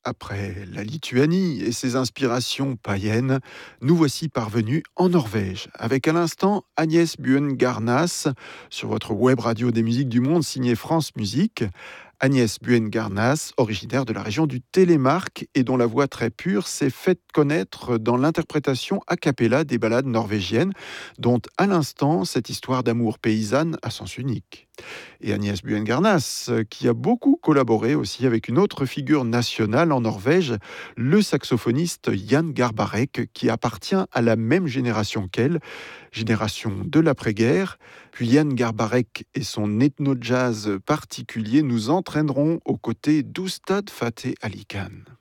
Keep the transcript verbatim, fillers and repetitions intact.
Après la Lituanie et ses inspirations païennes, nous voici parvenus en Norvège, avec à l'instant Agnès Buen-Garnas sur votre web radio des musiques du monde signée France Musique. Agnès Buen-Garnas, originaire de la région du Télémark et dont la voix très pure s'est faite connaître dans l'interprétation a cappella des ballades norvégiennes, dont à l'instant cette histoire d'amour paysanne à sens unique. Et Agnès Buen-Garnas, qui a beaucoup collaboré aussi avec une autre figure nationale en Norvège, le saxophoniste Jan Garbarek, qui appartient à la même génération qu'elle, génération de l'après-guerre. Puis Jan Garbarek et son ethno-jazz particulier nous entraîneront aux côtés d'Oustad Fateh Ali Khan.